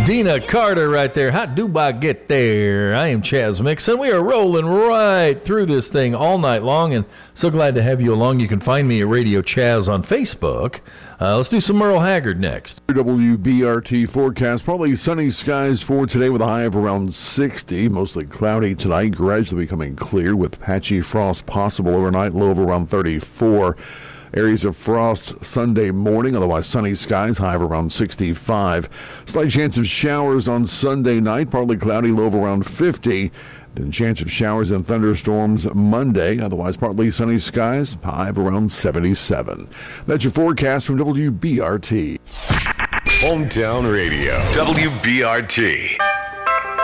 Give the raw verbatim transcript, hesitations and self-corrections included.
Dina Carter right there. How do I get there? I am Chaz Mixon. We are rolling right through this thing all night long, and so glad to have you along. You can find me at Radio Chaz on Facebook. Uh, let's do some Merle Haggard next. W B R T forecast, probably sunny skies for today with a high of around sixty. Mostly cloudy tonight, gradually becoming clear with patchy frost possible overnight, low of around thirty-four. Areas of frost Sunday morning, otherwise sunny skies, high of around sixty-five. Slight chance of showers on Sunday night, partly cloudy, low of around fifty. Then chance of showers and thunderstorms Monday, otherwise partly sunny skies, high of around seventy-seven. That's your forecast from W B R T. Hometown Radio, W B R T.